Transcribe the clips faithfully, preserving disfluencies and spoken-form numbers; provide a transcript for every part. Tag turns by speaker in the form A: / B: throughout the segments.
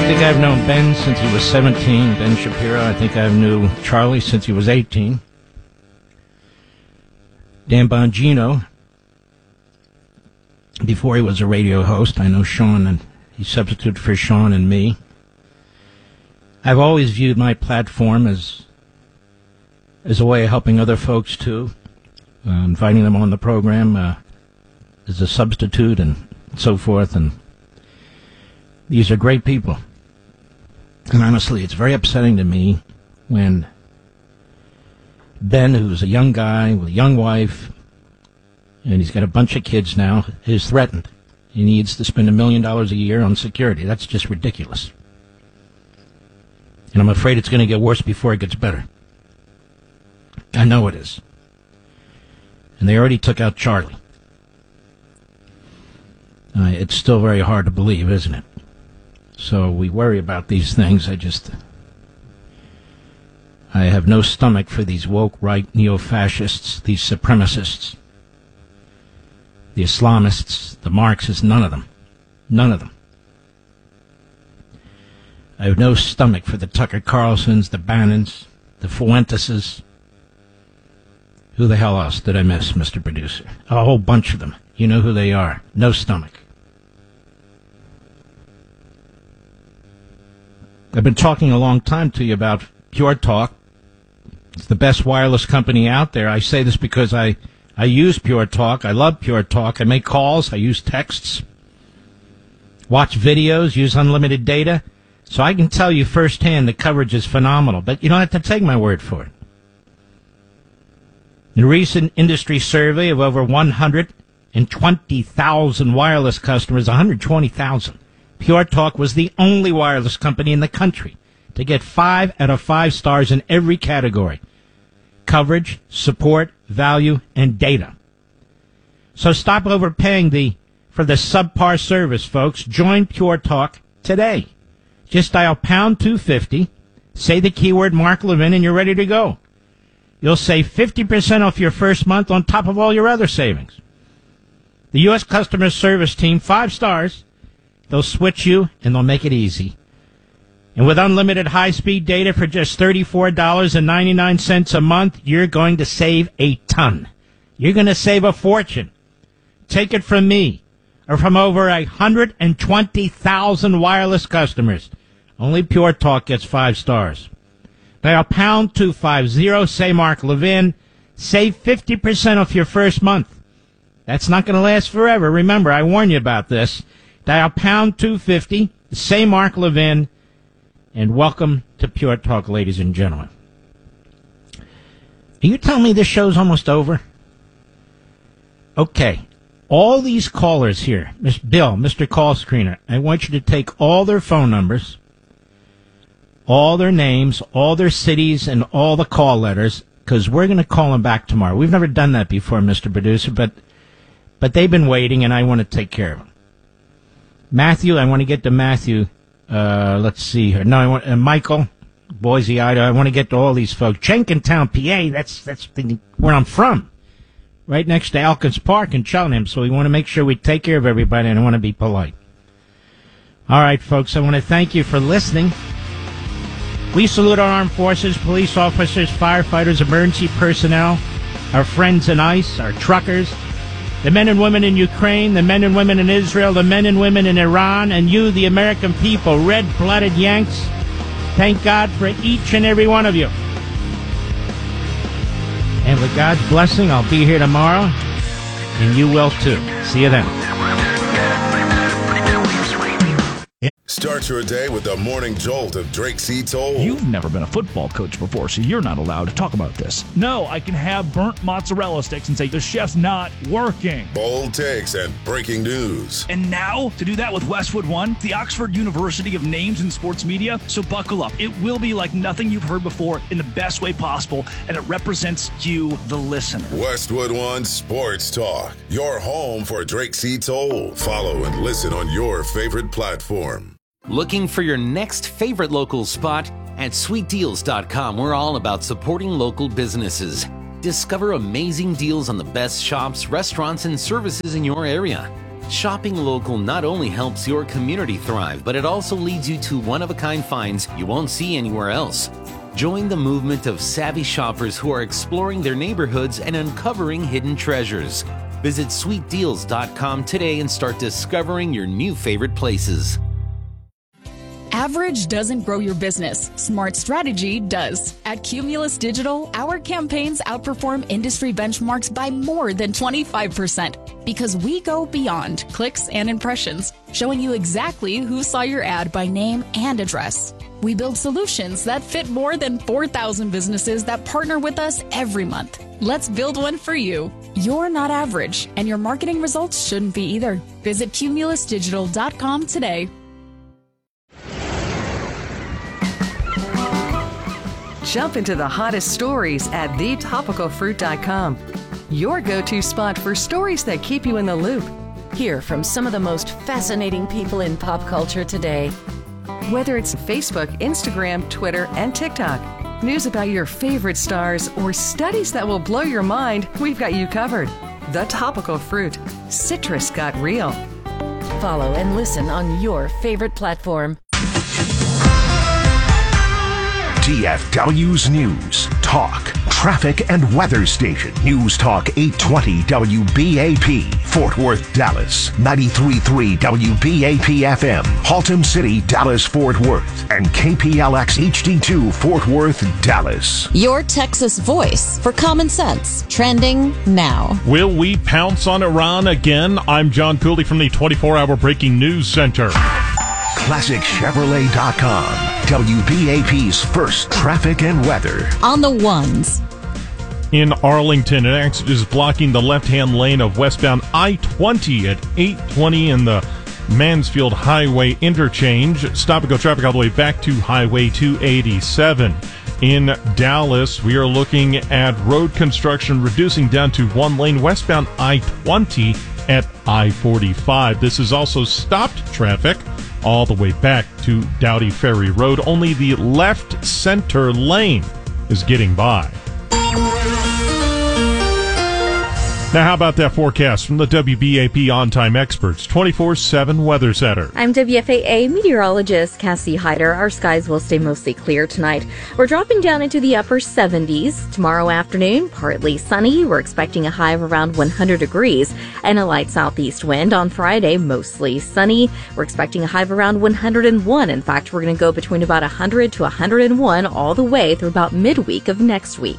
A: think I've known Ben since he was seventeen, Ben Shapiro. I think I've knew Charlie since he was eighteen. Dan Bongino, before he was a radio host. I know Sean, and he substituted for Sean and me. I've always viewed my platform as as a way of helping other folks, too, uh, inviting them on the program uh, as a substitute and so forth. And these are great people. And honestly, it's very upsetting to me when Ben, who's a young guy with a young wife, and he's got a bunch of kids now, is threatened. He needs to spend a million dollars a year on security. That's just ridiculous. And I'm afraid it's going to get worse before it gets better. I know it is. And they already took out Charlie. Uh, it's still very hard to believe, isn't it? So we worry about these things. I just... I have no stomach for these woke right neo-fascists, these supremacists, the Islamists, the Marxists, none of them. None of them. I have no stomach for the Tucker Carlsons, the Bannons, the Fuenteses. Who the hell else did I miss, Mister Producer? A whole bunch of them. You know who they are. No stomach. I've been talking a long time to you about Pure Talk. It's the best wireless company out there. I say this because I, I use Pure Talk. I love Pure Talk. I make calls. I use texts. Watch videos. Use unlimited data. So I can tell you firsthand the coverage is phenomenal. But you don't have to take my word for it. In a recent industry survey of over one hundred twenty thousand wireless customers, one hundred twenty thousand, Pure Talk was the only wireless company in the country to get five out of five stars in every category: coverage, support, value, and data. So stop overpaying the for the subpar service, folks. Join Pure Talk today. Just dial pound two fifty, say the keyword Mark Levin, and you're ready to go. You'll save fifty percent off your first month on top of all your other savings. The U S customer service team, five stars. They'll switch you, and they'll make it easy. And with unlimited high-speed data for just thirty-four dollars and ninety-nine cents a month, you're going to save a ton. You're going to save a fortune. Take it from me, or from over one hundred twenty thousand wireless customers. Only Pure Talk gets five stars. Dial pound two fifty, say Mark Levin. Save fifty percent off your first month. That's not going to last forever. Remember, I warn you about this. Dial pound two fifty, say Mark Levin, and welcome to Pure Talk, ladies and gentlemen. Are you telling me this show's almost over? Okay. All these callers here, Miss Bill, Mister Call Screener, I want you to take all their phone numbers, all their names, all their cities, and all the call letters, because we're going to call them back tomorrow. We've never done that before, Mister Producer, but but they've been waiting, and I want to take care of them. Matthew, I want to get to Matthew. Uh, let's see here. No, I want uh, Michael, Boise, Idaho. I want to get to all these folks. Jenkintown, P A. That's that's the, where I'm from, right next to Elkins Park in Cheltenham. So we want to make sure we take care of everybody, and I want to be polite. All right, folks. I want to thank you for listening. We salute our armed forces, police officers, firefighters, emergency personnel, our friends in ICE, our truckers, the men and women in Ukraine, the men and women in Israel, the men and women in Iran, and you, the American people, red-blooded Yanks. Thank God for each and every one of you. And with God's blessing, I'll be here tomorrow, and you will too. See you then.
B: Start your day with the morning jolt of Drake C. Toll.
C: You've never been a football coach before, so you're not allowed to talk about this. No, I can have burnt mozzarella sticks and say the chef's not working.
B: Bold takes and breaking news.
C: And now, to do that with Westwood One, the Oxford University of Names in Sports Media. So buckle up. It will be like nothing you've heard before in the best way possible, and it represents you, the listener.
B: Westwood One Sports Talk, your home for Drake C. Toll. Follow and listen on your favorite platform.
D: Looking for your next favorite local spot? At sweet deals dot com, we're all about supporting local businesses. Discover amazing deals on the best shops, restaurants, and services in your area. Shopping local not only helps your community thrive, but it also leads you to one-of-a-kind finds you won't see anywhere else. Join the movement of savvy shoppers who are exploring their neighborhoods and uncovering hidden treasures. Visit sweet deals dot com today and start discovering your new favorite places.
E: Average doesn't grow your business. Smart strategy does. At Cumulus Digital, our campaigns outperform industry benchmarks by more than twenty-five percent because we go beyond clicks and impressions, showing you exactly who saw your ad by name and address. We build solutions that fit more than four thousand businesses that partner with us every month. Let's build one for you. You're not average, and your marketing results shouldn't be either. Visit Cumulus Digital dot com today.
F: Jump into the hottest stories at the topical fruit dot com. Your go-to spot for stories that keep you in the loop.
G: Hear from some of the most fascinating people in pop culture today.
F: Whether it's Facebook, Instagram, Twitter, and TikTok, news about your favorite stars, or studies that will blow your mind, we've got you covered. The Topical Fruit. Citrus got real.
G: Follow and listen on your favorite platform.
H: T F W's News, Talk, Traffic and Weather Station. News Talk eight twenty W B A P, Fort Worth, Dallas. ninety-three point three W B A P F M, Haltom City, Dallas, Fort Worth. And K P L X H D two, Fort Worth, Dallas.
I: Your Texas voice for common sense. Trending now.
J: Will we pounce on Iran again? I'm John Cooley from the twenty-four hour Breaking News Center.
H: Classic Chevrolet dot com, W B A P's first traffic and weather.
I: On the ones.
J: In Arlington, an accident is blocking the left-hand lane of westbound I twenty at eight twenty in the Mansfield Highway interchange. Stop-and-go traffic all the way back to Highway two eighty-seven. In Dallas, we are looking at road construction reducing down to one lane westbound I twenty at I forty-five. This is also stopped traffic all the way back to Dowdy Ferry Road. Only the left center lane is getting by. Now, how about that forecast from the W B A P On-Time Experts twenty-four seven Weather Center?
K: I'm W F A A meteorologist Cassie Hyder. Our skies will stay mostly clear tonight. We're dropping down into the upper seventies. Tomorrow afternoon, partly sunny. We're expecting a high of around one hundred degrees and a light southeast wind. On Friday, mostly sunny. We're expecting a high of around one hundred one. In fact, we're going to go between about one hundred to one hundred one all the way through about midweek of next week.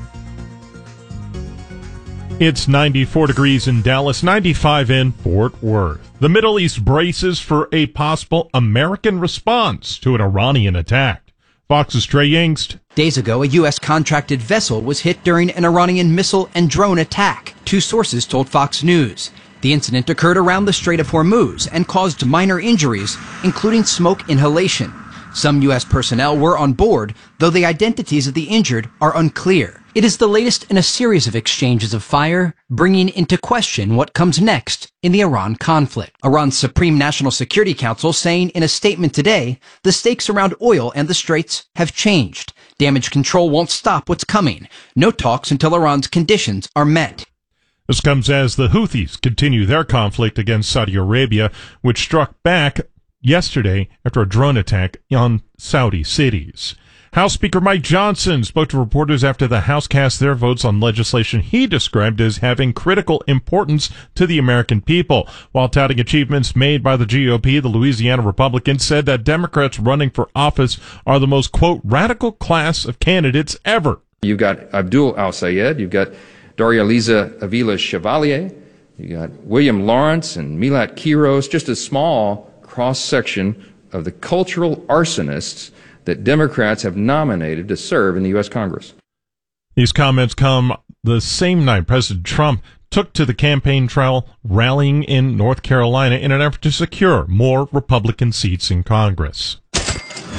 J: It's ninety-four degrees in Dallas, ninety-five in Fort Worth. The Middle East braces for a possible American response to an Iranian attack. Fox's Trey Yingst.
L: Days ago, a U S contracted vessel was hit during an Iranian missile and drone attack. Two sources told Fox News. The incident occurred around the Strait of Hormuz and caused minor injuries, including smoke inhalation. Some U S personnel were on board, though the identities of the injured are unclear. It is the latest in a series of exchanges of fire, bringing into question what comes next in the Iran conflict. Iran's Supreme National Security Council saying in a statement today, the stakes around oil and the Straits have changed. Damage control won't stop what's coming. No talks until Iran's conditions are met.
J: This comes as the Houthis continue their conflict against Saudi Arabia, which struck back yesterday after a drone attack on Saudi cities. House Speaker Mike Johnson spoke to reporters after the House cast their votes on legislation he described as having critical importance to the American people. While touting achievements made by the G O P, the Louisiana Republican said that Democrats running for office are the most, quote, radical class of candidates ever.
M: You've got Abdul Al-Sayed, you've got Daria Liza Avila Chevalier, you got William Lawrence and Milat Quiros, just a small cross-section of the cultural arsonists that Democrats have nominated to serve in the U S Congress.
J: These comments come the same night President Trump took to the campaign trail, rallying in North Carolina in an effort to secure more Republican seats in Congress.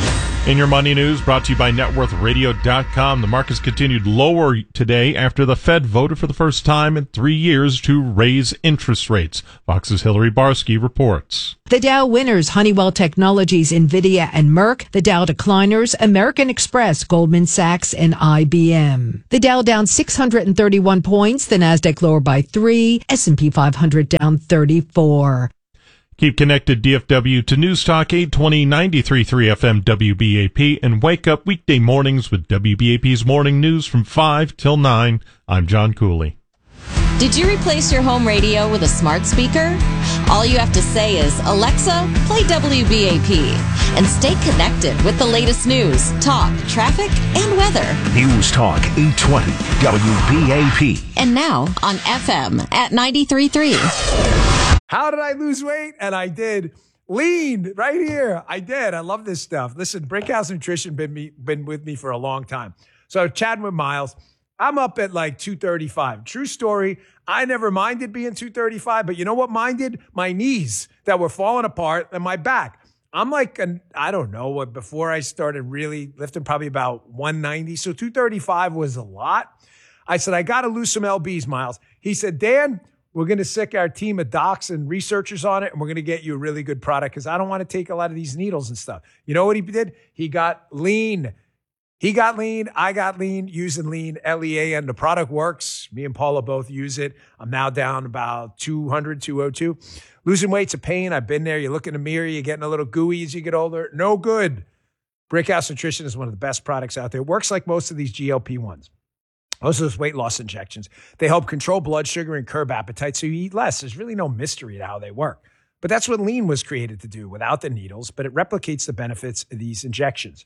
J: In your money news, brought to you by net worth radio dot com, the markets continued lower today after the Fed voted for the first time in three years to raise interest rates. Fox's Hillary Barsky reports.
N: The Dow winners, Honeywell Technologies, NVIDIA, and Merck. The Dow decliners, American Express, Goldman Sachs, and I B M. The Dow down six hundred thirty-one points, the Nasdaq lower by three, S and P five hundred down thirty-four.
J: Keep connected, D F W, to News Talk eight twenty, ninety-three point three F M W B A P, and wake up weekday mornings with W B A P's morning news from five till nine. I'm John Cooley.
I: Did you replace your home radio with a smart speaker? All you have to say is, Alexa, play W B A P, and stay connected with the latest news, talk, traffic, and weather.
H: News Talk eight twenty W B A P.
I: And now on F M at ninety-three point three.
O: How did I lose weight? And I did. Lean right here. I did. I love this stuff. Listen, Brickhouse Nutrition been me been with me for a long time. So chatting with Miles, I'm up at like two thirty-five. True story. I never minded being two thirty-five, but you know what minded? My knees that were falling apart and my back. I'm like, an, I don't know what, before I started really lifting, probably about one ninety. So two thirty-five was a lot. I said, I got to lose some L Bs, Miles. He said, Dan, we're going to sick our team of docs and researchers on it, and we're going to get you a really good product because I don't want to take a lot of these needles and stuff. You know what he did? He got lean. He got lean. I got lean using lean, L E A N. The product works. Me and Paula both use it. I'm now down about two hundred, two oh two. Losing weight's a pain. I've been there. You look in the mirror, you're getting a little gooey as you get older. No good. Brickhouse Nutrition is one of the best products out there. It works like most of these G L P ones. Most of those weight loss injections. They help control blood sugar and curb appetite so you eat less. There's really no mystery to how they work. But that's what lean was created to do without the needles, but it replicates the benefits of these injections.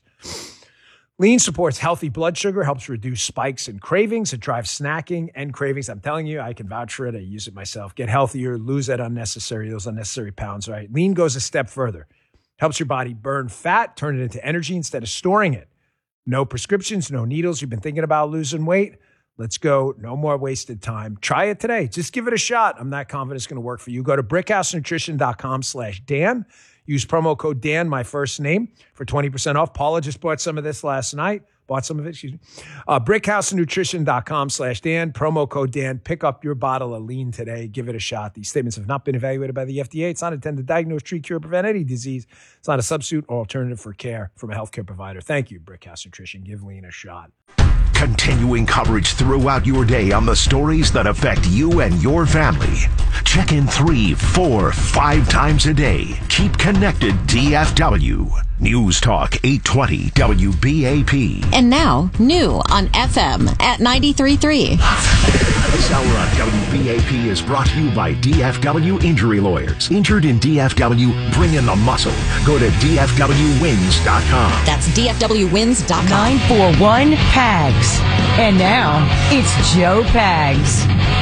O: Lean supports healthy blood sugar, helps reduce spikes and cravings. It drives snacking and cravings. I'm telling you, I can vouch for it. I use it myself. Get healthier, lose that unnecessary, those unnecessary pounds, right? Lean goes a step further. Helps your body burn fat, turn it into energy instead of storing it. No prescriptions, no needles. You've been thinking about losing weight? Let's go. No more wasted time. Try it today. Just give it a shot. I'm not confident it's going to work for you. Go to brickhousenutrition.com slash Dan. Use promo code Dan, my first name, for twenty percent off. Paula just bought some of this last night. Bought some of it, excuse me. Uh, brickhousenutrition.com slash Dan. Promo code Dan. Pick up your bottle of lean today. Give it a shot. These statements have not been evaluated by the F D A. It's not intended to diagnose, treat, cure, prevent any disease. It's not a substitute or alternative for care from a healthcare provider. Thank you, Brickhouse Nutrition. Give lean a shot.
H: Continuing coverage throughout your day on the stories that affect you and your family. Check in three, four, five times a day. Keep connected, D F W. News Talk eight twenty W B A P.
I: And now, new on F M at ninety-three point three.
H: This hour on W B A P is brought to you by D F W Injury Lawyers. Injured in D F W, bring in the muscle. Go to D F W wins dot com.
I: That's D F W wins dot com.
P: nine four one P A G S. And now, it's Joe Pags.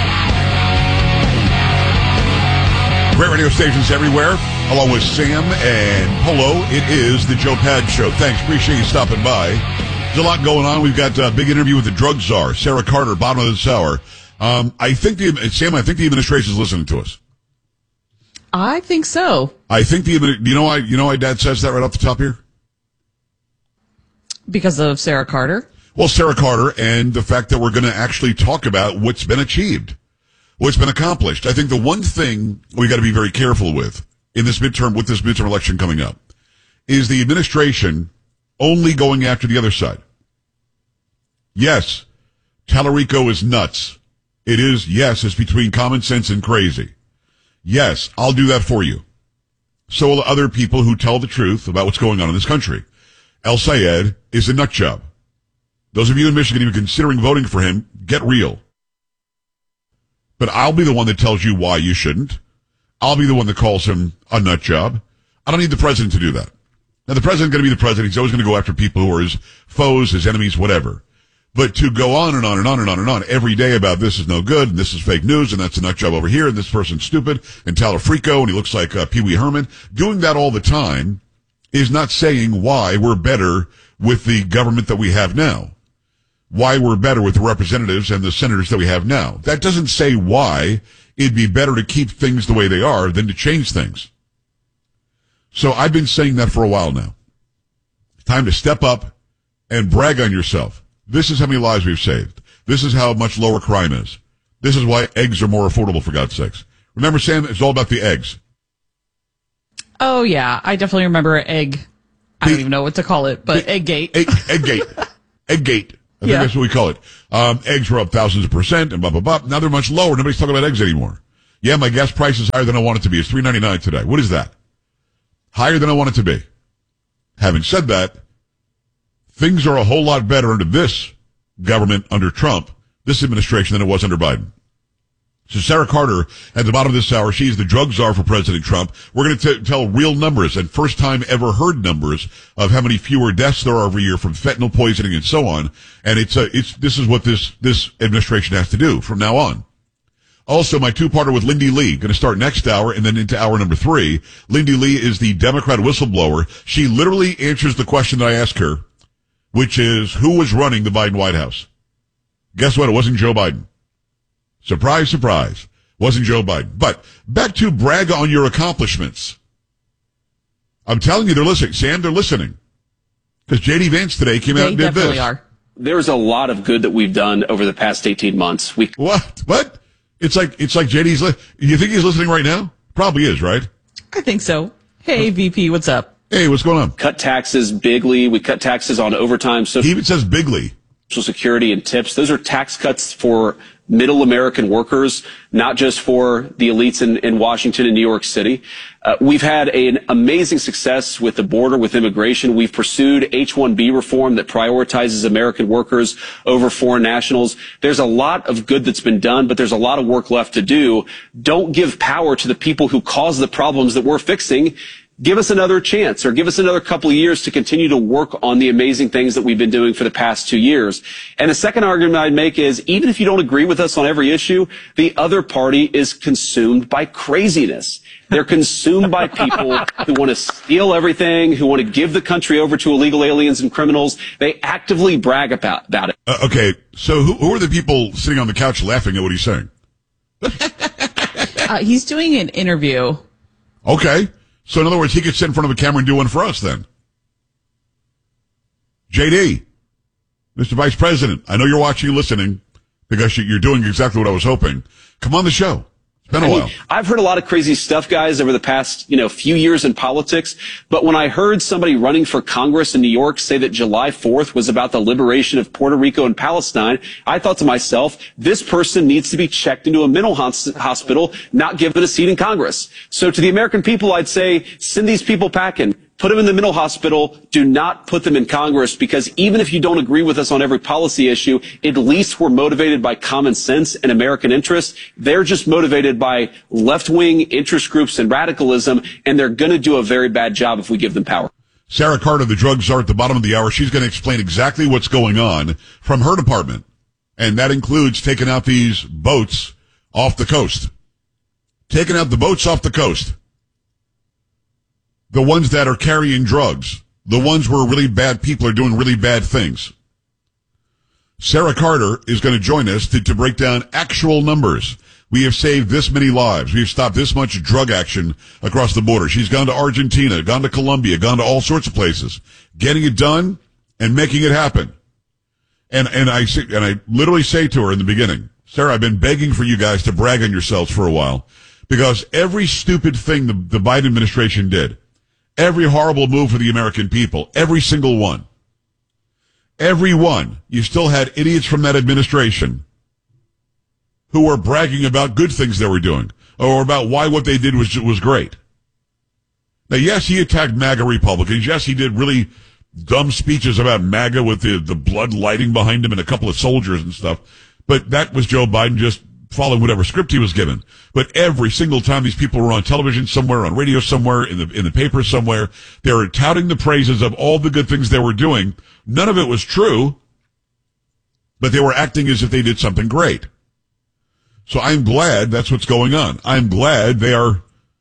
Q: Great radio stations everywhere, along with Sam and Polo. It is the Joe Pags Show. Thanks. Appreciate you stopping by. There's a lot going on. We've got a big interview with the drug czar, Sarah Carter, bottom of this hour. Um, I think the, Sam, I think the administration is listening to us.
R: I think so.
Q: I think the, you know why, you know why Dad says that right off the top here?
R: Because of Sarah Carter?
Q: Well, Sarah Carter and the fact that we're going to actually talk about what's been achieved, what's been accomplished. I think the one thing we got to be very careful with in this midterm, with this midterm election coming up, is the administration only going after the other side. Yes, Tallarico is nuts. It is, yes, it's between common sense and crazy. Yes, I'll do that for you. So will other people who tell the truth about what's going on in this country. El Sayed is a nut job. Those of you in Michigan even considering voting for him, get real. But I'll be the one that tells you why you shouldn't. I'll be the one that calls him a nut job. I don't need the president to do that. Now, the president's going to be the president. He's always going to go after people who are his foes, his enemies, whatever. But to go on and on and on and on and on every day about this is no good, and this is fake news, and that's a nut job over here, and this person's stupid, and Tallarico, and he looks like uh, Pee Wee Herman, doing that all the time is not saying why we're better with the government that we have now. Why we're better with the representatives and the senators that we have now. That doesn't say why it'd be better to keep things the way they are than to change things. So I've been saying that for a while now. time to step up and brag on yourself. This is how many lives we've saved. This is how much lower crime is. This is why eggs are more affordable, for God's sakes. Remember, Sam, it's all about the eggs.
R: Oh, yeah. I definitely remember egg. I don't even know what to call it, but Egggate.
Q: Egg, Egggate. Egggate. I think
R: Yeah.
Q: that's what we call it. Um, eggs were up thousands of percent and blah, blah, blah. Now they're much lower. Nobody's talking about eggs anymore. Yeah, my gas price is higher than I want it to be. It's three ninety-nine today. What is that? Higher than I want it to be. Having said that, things are a whole lot better under this government, under Trump, this administration, than it was under Biden. So Sarah Carter, at the bottom of this hour, she's the drug czar for President Trump. We're going to tell real numbers and first time ever heard numbers of how many fewer deaths there are every year from fentanyl poisoning and so on. And it's uh, it's this is what this this administration has to do from now on. Also, my two-parter with Lindy Lee, going to start next hour and then into hour number three. Lindy Lee is the Democrat whistleblower. She literally answers the question that I asked her, which is, who was running the Biden White House? Guess what? It wasn't Joe Biden. Surprise, surprise. Wasn't Joe Biden. But back to brag on your accomplishments. I'm telling you, they're listening. Sam, they're listening. Because J D Vance today came out
R: They
Q: and did
R: definitely
Q: this.
R: are.
S: There's a lot of good that we've done over the past eighteen months. We
Q: What? What? It's like, it's like J D's, li- you think he's listening right now? Probably is, right?
R: I think so. Hey, V P, what's up?
Q: Hey, what's going on?
S: cut taxes bigly. We cut taxes on overtime. So
Q: He even says bigly.
S: Social Security and tips. Those are tax cuts for middle American workers, not just for the elites in, in Washington and New York City. Uh, we've had an amazing success with the border, with immigration. We've pursued H one B reform that prioritizes American workers over foreign nationals. There's a lot of good that's been done, but there's a lot of work left to do. Don't give power to the people who cause the problems that we're fixing. Give us another chance, or give us another couple of years to continue to work on the amazing things that we've been doing for the past two years. And the second argument I'd make is, even if you don't agree with us on every issue, the other party is consumed by craziness. They're consumed by people who want to steal everything, who want to give the country over to illegal aliens and criminals. They actively brag about, about it.
Q: Uh, okay, so who, who are the people sitting on the couch laughing at what he's saying?
R: Uh, he's doing an interview.
Q: Okay. So in other words, he could sit in front of a camera and do one for us then. J D, Mister Vice President, I know you're watching and listening because you're doing exactly what I was hoping. Come on the show. It's been a
S: I mean,
Q: while.
S: I've heard a lot of crazy stuff, guys, over the past, you know, few years in politics. But when I heard somebody running for Congress in New York say that July fourth was about the liberation of Puerto Rico and Palestine, I thought to myself, this person needs to be checked into a mental hos- hospital, not given a seat in Congress. So to the American people, I'd say, send these people packing. Put them in the mental hospital. Do not put them in Congress, because even if you don't agree with us on every policy issue, at least we're motivated by common sense and American interests. They're just motivated by left-wing interest groups and radicalism, and they're going to do a very bad job if we give them power.
Q: Sarah Carter, the drug czar, at the bottom of the hour. She's going to explain exactly what's going on from her department. And that includes taking out these boats off the coast. Taking out the boats off the coast. The ones that are carrying drugs. The ones where really bad people are doing really bad things. Sarah Carter is going to join us to, to break down actual numbers. We have saved this many lives. We have stopped this much drug action across the border. She's gone to Argentina, gone to Colombia, gone to all sorts of places, getting it done and making it happen. And, and I say, and I literally say to her in the beginning, Sarah, I've been begging for you guys to brag on yourselves for a while, because every stupid thing the, the Biden administration did, every horrible move for the American people, every single one, every one, you still had idiots from that administration who were bragging about good things they were doing, or about why what they did was was great. Now, yes, he attacked MAGA Republicans. Yes, he did really dumb speeches about MAGA with the, the blood lighting behind him and a couple of soldiers and stuff. But that was Joe Biden just following whatever script he was given. But every single time these people were on television somewhere, on radio somewhere, in the in the paper somewhere, they were touting the praises of all the good things they were doing. None of it was true, but they were acting as if they did something great. So I'm glad that's what's going on. I'm glad they are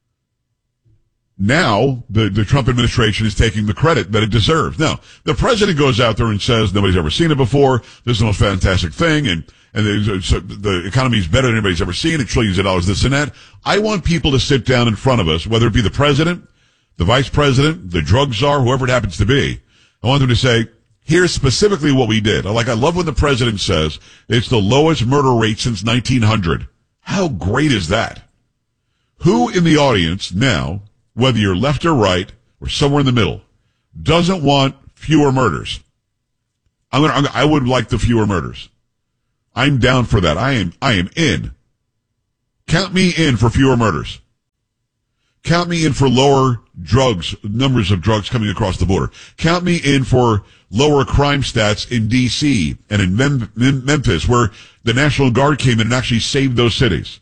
Q: now, the, the Trump administration is taking the credit that it deserves. Now, the president goes out there and says nobody's ever seen it before. This is the most fantastic thing, and and the, so the economy is better than anybody's ever seen. It trillions of dollars, this and that. I want people to sit down in front of us, whether it be the president, the vice president, the drug czar, whoever it happens to be. I want them to say, here's specifically what we did. Like, I love when the president says it's the lowest murder rate since nineteen hundred. How great is that? Who in the audience now, whether you're left or right or somewhere in the middle, doesn't want fewer murders? I'm gonna, I'm, I would like the fewer murders. I'm down for that. I am, I am in. Count me in for fewer murders. Count me in for lower drugs, numbers of drugs coming across the border. Count me in for lower crime stats in D C and in Mem- Mem- Memphis, where the National Guard came in and actually saved those cities.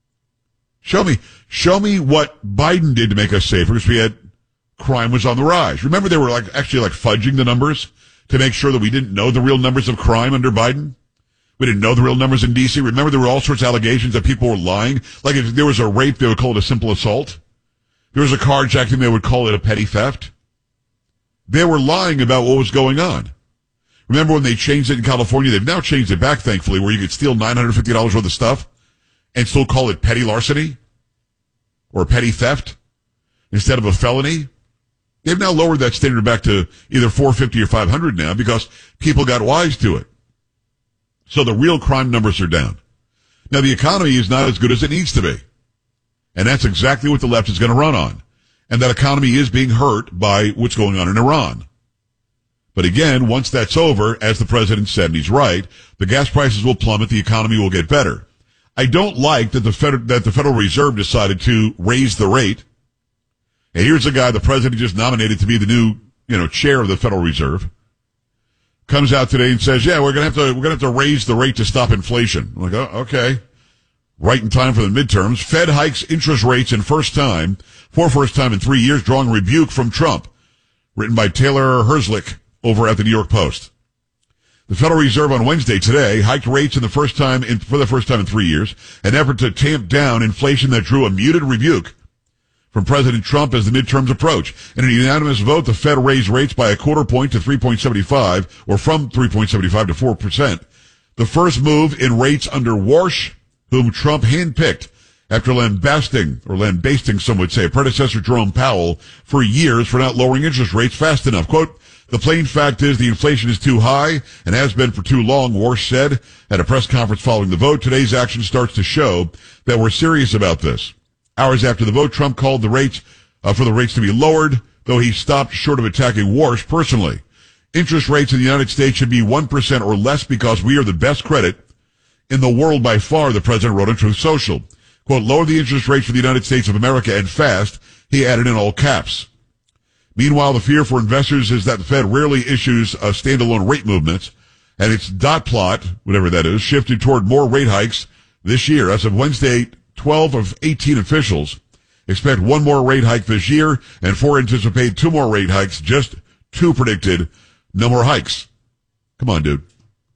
Q: Show me, show me what Biden did to make us safer, because we had crime was on the rise. Remember, they were like actually like fudging the numbers to make sure that we didn't know the real numbers of crime under Biden. We didn't know the real numbers in D C. Remember, there were all sorts of allegations that people were lying. Like if there was a rape, they would call it a simple assault. There was a carjacking, they would call it a petty theft. They were lying about what was going on. Remember when they changed it in California? They've now changed it back, thankfully, where you could steal nine hundred fifty dollars worth of stuff and still call it petty larceny or petty theft instead of a felony. They've now lowered that standard back to either four hundred fifty dollars or five hundred dollars now because people got wise to it. So the real crime numbers are down. Now, the economy is not as good as it needs to be. And that's exactly what the left is going to run on. And that economy is being hurt by what's going on in Iran. But again, once that's over, as the president said, and he's right, the gas prices will plummet, the economy will get better. I don't like that the Fed- that the Federal Reserve decided to raise the rate. And here's a guy the president just nominated to be the new, you know, chair of the Federal Reserve. Comes out today and says, yeah, we're going to have to, we're going to have to raise the rate to stop inflation. I'm like, oh, okay. Right in time for the midterms. Fed hikes interest rates in first time, for first time in three years, drawing rebuke from Trump. Written by Taylor Herzlich over at the New York Post. The Federal Reserve on Wednesday today hiked rates in the first time in, for the first time in three years, an effort to tamp down inflation that drew a muted rebuke from President Trump as the midterms approach. In a unanimous vote, the Fed raised rates by a quarter point to three point seven five, or from three point seven five to four percent. The first move in rates under Warsh, whom Trump handpicked after lambasting, or lambasting, some would say, predecessor Jerome Powell for years for not lowering interest rates fast enough. Quote, the plain fact is the inflation is too high and has been for too long, Warsh said at a press conference following the vote. Today's action starts to show that we're serious about this. Hours after the vote, Trump called the rates, uh, for the rates to be lowered, though he stopped short of attacking Warsh personally. Interest rates in the United States should be one percent or less because we are the best credit in the world by far, the president wrote on Truth Social. Quote, lower the interest rates for the United States of America and fast, he added in all caps. Meanwhile, the fear for investors is that the Fed rarely issues uh, standalone rate movements, and its dot plot, whatever that is, shifted toward more rate hikes this year. As of Wednesday, twelve of eighteen officials expect one more rate hike this year, and four anticipate two more rate hikes. Just two predicted no more hikes. Come on, dude.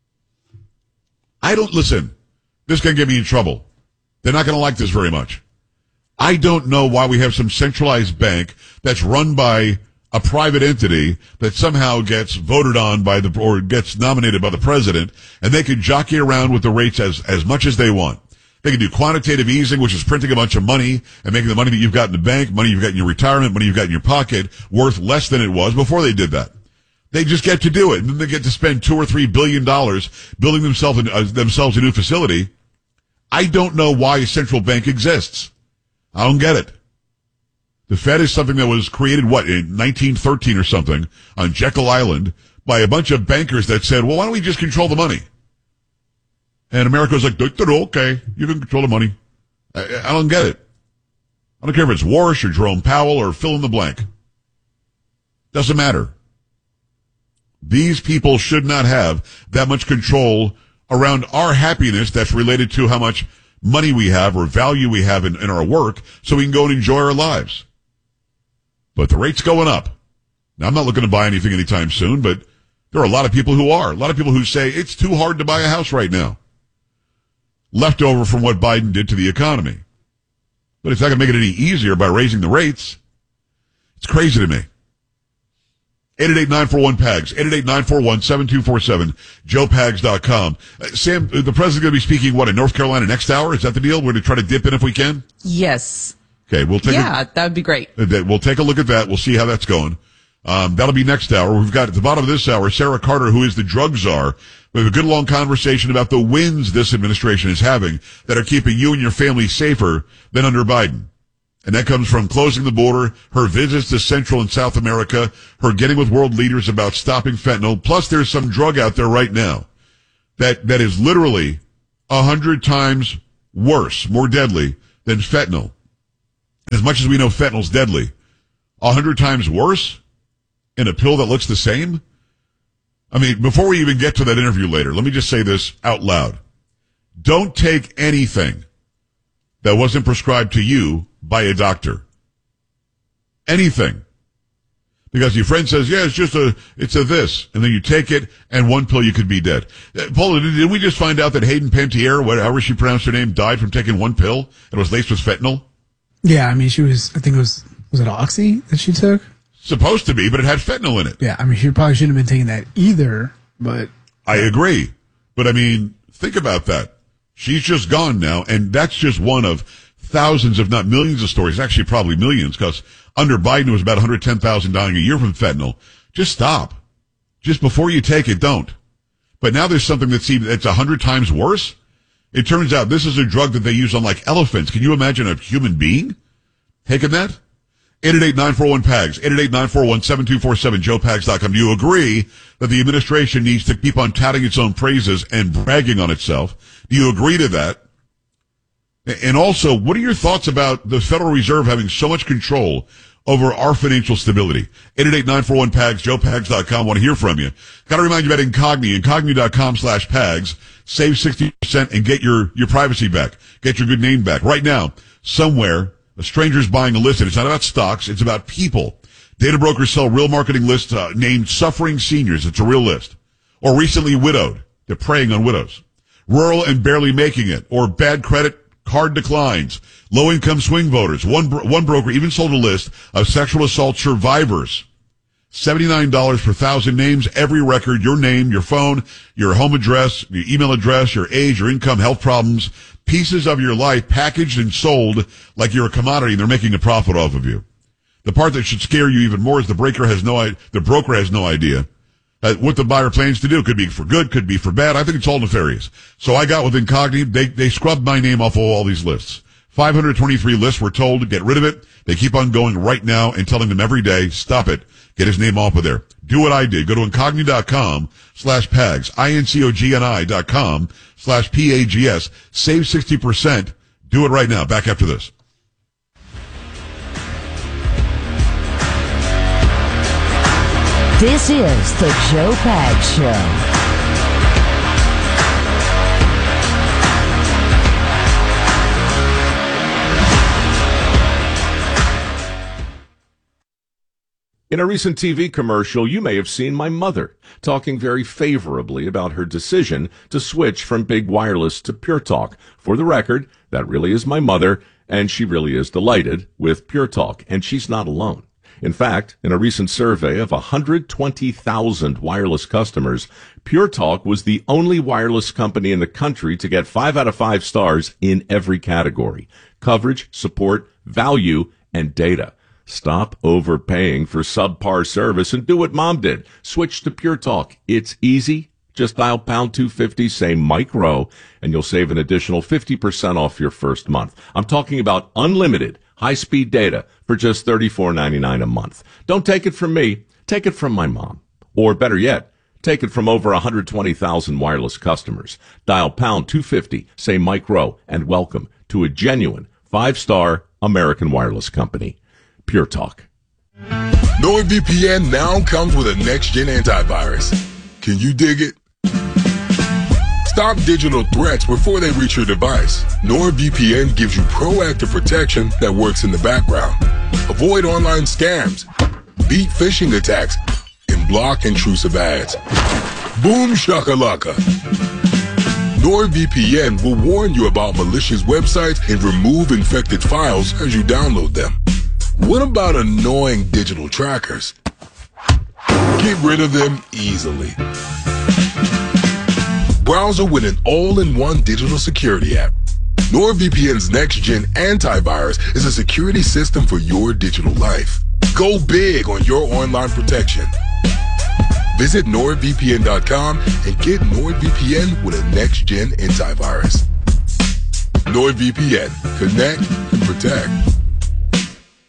Q: I don't, listen, this can get me in trouble. They're not going to like this very much. I don't know why we have some centralized bank that's run by a private entity that somehow gets voted on by the, or gets nominated by the president, and they can jockey around with the rates as, as much as they want. They can do quantitative easing, which is printing a bunch of money and making the money that you've got in the bank, money you've got in your retirement, money you've got in your pocket, worth less than it was before they did that. They just get to do it, and then they get to spend two or three billion dollars building themselves a, uh, themselves a new facility. I don't know why a central bank exists. I don't get it. The Fed is something that was created, what, in nineteen thirteen or something on Jekyll Island by a bunch of bankers that said, well, why don't we just control the money? And America was like, okay, you can control the money. I, I don't get it. I don't care if it's Warsh or Jerome Powell or fill in the blank. Doesn't matter. These people should not have that much control around our happiness that's related to how much money we have or value we have in, in our work so we can go and enjoy our lives. But the rate's going up. Now, I'm not looking to buy anything anytime soon, but there are a lot of people who are. A lot of people who say it's too hard to buy a house right now. Leftover from what Biden did to the economy. But it's not going to make it any easier by raising the rates. It's crazy to me. eight eight eight, nine four one, P A G S, eight eight eight, nine four one, seven two four seven, joe pags dot com. Uh, Sam, the president's going to be speaking, what, in North Carolina next hour? Is that the deal? We're going to try to dip in if we can?
R: Yes.
Q: Okay, we'll take
R: yeah,
Q: a,
R: that would be great.
Q: We'll take a look at that. We'll see how that's going. Um, that'll be next hour. We've got at the bottom of this hour, Sarah Carter, who is the drug czar. We have a good long conversation about the wins this administration is having that are keeping you and your family safer than under Biden. And that comes from closing the border, her visits to Central and South America, her getting with world leaders about stopping fentanyl. Plus, there's some drug out there right now that, that is literally a hundred times worse, more deadly than fentanyl. As much as we know fentanyl's deadly, a hundred times worse in a pill that looks the same? I mean, before we even get to that interview later, let me just say this out loud. Don't take anything that wasn't prescribed to you by a doctor. Anything. Because your friend says, yeah, it's just a, it's a this. And then you take it, and one pill you could be dead. Uh, Paula, did, did we just find out that Hayden Panettiere, whatever she pronounced her name, died from taking one pill and was laced with fentanyl?
T: Yeah, I mean, she was, I think it was, was it Oxy that she took?
Q: Supposed to be, but it had fentanyl in it.
T: Yeah, I mean, she probably shouldn't have been taking that either, but.
Q: I agree. But I mean, think about that. She's just gone now, and that's just one of thousands, if not millions of stories, actually probably millions, because under Biden it was about one hundred ten thousand dying a year from fentanyl. Just stop. Just before you take it, don't. But now there's something that's even, it's a hundred times worse. It turns out this is a drug that they use on like elephants. Can you imagine a human being taking that? eight eight eight, nine four one, P A G S, eight eight eight, nine four one, seven two four seven, joe pags dot com. Do you agree that the administration needs to keep on touting its own praises and bragging on itself? Do you agree to that? And also, what are your thoughts about the Federal Reserve having so much control over our financial stability? eight eight eight, nine four one, P A G S, joe pags dot com. Want to hear from you. Got to remind you about Incogni, incogni dot com slash Pags. Save sixty percent and get your, your privacy back. Get your good name back. Right now, somewhere, a stranger's buying a list, and it's not about stocks, it's about people. Data brokers sell real marketing lists uh, named Suffering Seniors. It's a real list. Or recently widowed. They're preying on widows. Rural and barely making it. Or bad credit, card declines. Low-income swing voters. One, bro- one broker even sold a list of sexual assault survivors. seventy-nine dollars per thousand names, every record, your name, your phone, your home address, your email address, your age, your income, health problems, pieces of your life packaged and sold like you're a commodity and they're making a profit off of you. The part that should scare you even more is the breaker has no, the broker has no idea uh, what the buyer plans to do. Could be for good, could be for bad. I think it's all nefarious. So I got with Incogni. They, they scrubbed my name off of all these lists. five hundred twenty-three lists were told to get rid of it. They keep on going right now and telling them every day, stop it. Get his name off of there. Do what I did. Go to incogni dot com slash Pags, I N C O G N I dot com slash P A G S. Save sixty percent. Do it right now. Back after this.
P: This is the Joe Pags Show.
U: In a recent T V commercial, you may have seen my mother talking very favorably about her decision to switch from Big Wireless to Pure Talk. For the record, that really is my mother, and she really is delighted with Pure Talk, and she's not alone. In fact, in a recent survey of one hundred twenty thousand wireless customers, Pure Talk was the only wireless company in the country to get five out of five stars in every category: coverage, support, value, and data. Stop overpaying for subpar service and do what Mom did. Switch to Pure Talk. It's easy. Just dial pound two fifty, say Mike Rowe, and you'll save an additional fifty percent off your first month. I'm talking about unlimited high-speed data for just thirty-four ninety-nine a month. Don't take it from me. Take it from my mom. Or better yet, take it from over one hundred twenty thousand wireless customers. Dial pound two fifty, say Mike Rowe, and welcome to a genuine five-star American wireless company. Pure Talk.
V: NordVPN now comes with a next-gen antivirus. Can you dig it? Stop digital threats before they reach your device. NordVPN gives you proactive protection that works in the background. Avoid online scams, beat phishing attacks, and block intrusive ads. Boom shakalaka. NordVPN will warn you about malicious websites and remove infected files as you download them. What about annoying digital trackers? Get rid of them easily. Browser with an all-in-one digital security app. NordVPN's next-gen antivirus is a security system for your digital life. Go big on your online protection. Visit NordVPN dot com and get NordVPN with a next-gen antivirus. NordVPN. Connect, protect.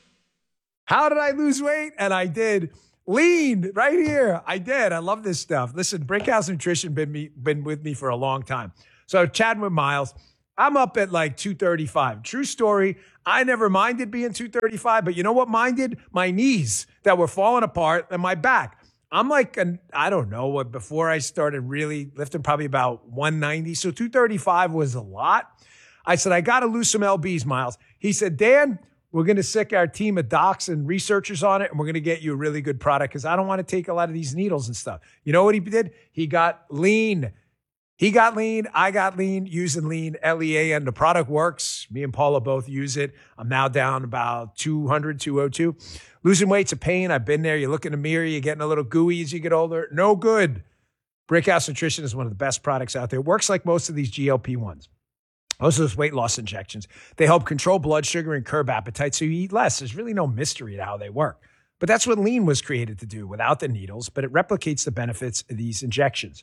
O: How did I lose weight? And I did. Lean right here. I did. I love this stuff. Listen, Brickhouse Nutrition been me been with me for a long time. So chatting with Miles, I'm up at like two thirty-five. True story. I never minded being two thirty-five, but you know what minded? My knees that were falling apart and my back. I'm like, an, I don't know what, before I started really lifting, probably about one ninety. So two thirty-five was a lot. I said, I got to lose some L Bs, Miles. He said, Dan, we're going to sick our team of docs and researchers on it, and we're going to get you a really good product because I don't want to take a lot of these needles and stuff. You know what he did? He got lean. He got lean. I got lean using lean, L E A, and the product works. Me and Paula both use it. I'm now down about two hundred, two oh two. Losing weight's a pain. I've been there. You look in the mirror, you're getting a little gooey as you get older. No good. Brickhouse Nutrition is one of the best products out there. It works like most of these G L P ones. Most of those weight loss injections. They help control blood sugar and curb appetite so you eat less. There's really no mystery to how they work. But that's what lean was created to do without the needles, but it replicates the benefits of these injections.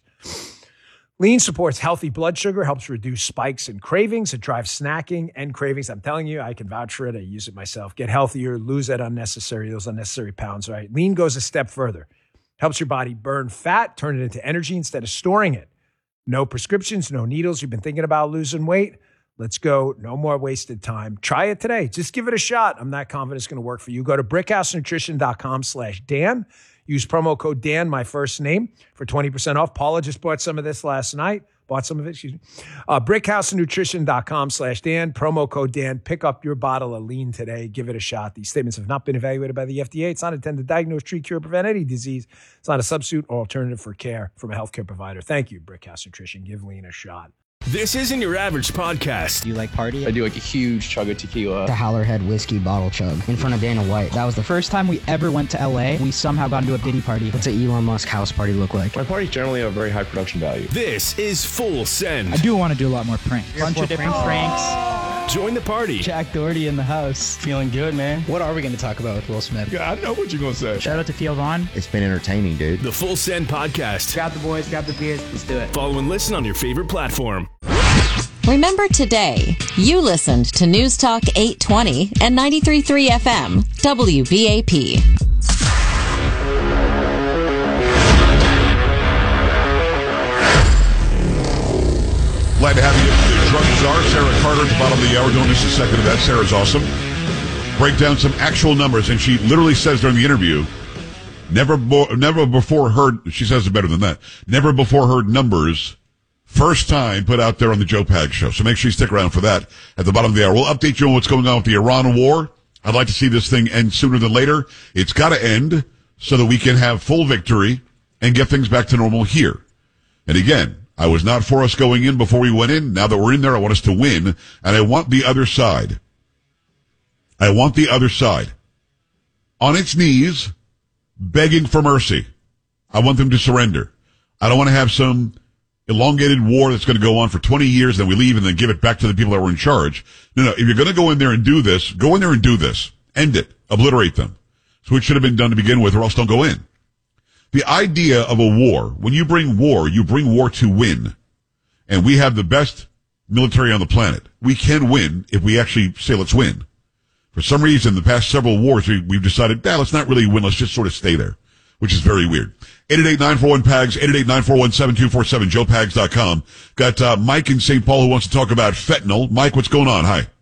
O: Lean supports healthy blood sugar, helps reduce spikes and cravings. It drives snacking and cravings. I'm telling you, I can vouch for it. I use it myself. Get healthier, lose that unnecessary, those unnecessary pounds, right? Lean goes a step further. Helps your body burn fat, turn it into energy instead of storing it. No prescriptions, no needles. You've been thinking about losing weight? Let's go. No more wasted time. Try it today. Just give it a shot. I'm not confident it's going to work for you. Go to brickhousenutrition.com slash Dan. Use promo code Dan, my first name, for twenty percent off. Paula just bought some of this last night. Bought some of it, excuse me. Uh, brickhousenutrition.com slash Dan. Promo code Dan. Pick up your bottle of lean today. Give it a shot. These statements have not been evaluated by the F D A. It's not intended to diagnose, treat, cure, prevent any disease. It's not a substitute or alternative for care from a healthcare provider. Thank you, Brickhouse Nutrition. Give lean a shot.
A: This isn't your average podcast.
C: Do you like party?
W: I do like a huge chug of tequila.
C: The Howlerhead whiskey bottle chug in front of Dana White. That was the first time we ever went to L A. We somehow got into a Diddy party. What's an Elon Musk house party look like?
W: My parties generally have very high production value.
A: This is Full Send.
C: I do want to do a lot more pranks. Bunch of different pranks.
A: Join the party.
C: Jack Doherty in the house. Feeling good, man. What are we going to talk about with Will Smith?
W: Yeah, I know what you're going to say.
C: Shout out to Theo Vaughn.
X: It's been entertaining, dude.
A: The Full Send podcast.
C: Grab the boys, grab the beers. Let's do it.
A: Follow and listen on your favorite platform.
I: Remember today, you listened to News Talk eight twenty and ninety-three point three F M, W B A P.
Q: Glad to have you. The drug czar, Sarah Carter, at the bottom of the hour. Don't miss a second of that. Sarah's awesome. Break down some actual numbers, and she literally says during the interview, never, bo- never before heard, she says it better than that, never before heard numbers. First time put out there on the Joe Pag Show. So make sure you stick around for that at the bottom of the hour. We'll update you on what's going on with the Iran war. I'd like to see this thing end sooner than later. It's got to end so that we can have full victory and get things back to normal here. And again, I was not for us going in before we went in. Now that we're in there, I want us to win. And I want the other side. I want the other side on its knees begging for mercy. I want them to surrender. I don't want to have some elongated war that's going to go on for twenty years, then we leave and then give it back to the people that were in charge. No, no, if you're going to go in there and do this, go in there and do this. End it. Obliterate them. So it should have been done to begin with, or else don't go in. The idea of a war, when you bring war, you bring war to win. And we have the best military on the planet. We can win if we actually say let's win. For some reason, the past several wars, we, we've decided, nah, let's not really win, let's just sort of stay there, which is very weird. eight eight eight, nine four one, P A G S, eight eight eight, nine four one, seven two four seven, joe pags dot com. Got uh, Mike in Saint Paul who wants to talk about fentanyl. Mike, what's going on? Hi.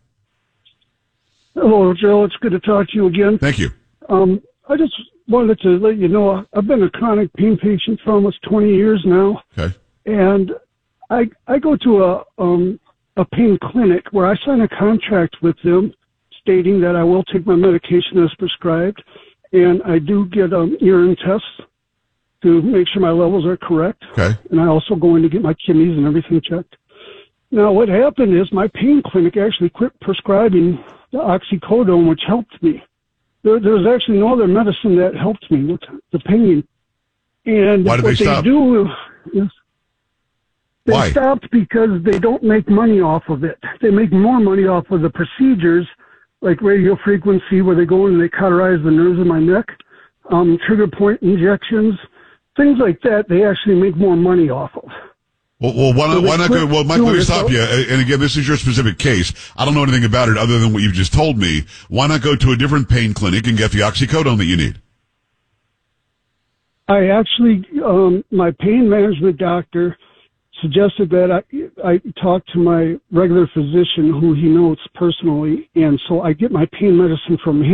Y: Hello, Joe. It's good to talk to you again.
Q: Thank you.
Y: Um, I just wanted to let you know I've been a chronic pain patient for almost twenty years now.
Q: Okay.
Y: And I I go to a um a pain clinic where I sign a contract with them stating that I will take my medication as prescribed, and I do get um urine tests to make sure my levels are correct.
Q: Okay.
Y: And I also go in to get my kidneys and everything checked. Now, what happened is my pain clinic actually quit prescribing the oxycodone, which helped me. There, there was actually no other medicine that helped me with the pain. And
Q: why did
Y: what
Q: they stop?
Y: They do is they
Q: Why?
Y: stopped because they don't make money off of it. They make more money off of the procedures like radio frequency where they go in and they cauterize the nerves of my neck, um, trigger point injections, things like that, they actually make more money off of.
Q: Well, well why not,
Y: So they
Q: why not
Y: quit
Q: go, well, Mike, let
Y: doing
Q: me
Y: it,
Q: stop
Y: so-
Q: you. And again, this is your specific case. I don't know anything about it other than what you've just told me. Why not go to a different pain clinic and get the oxycodone that you need?
Y: I actually, um, my pain management doctor suggested that I, I talk to my regular physician who he knows personally, and so I get my pain medicine from him.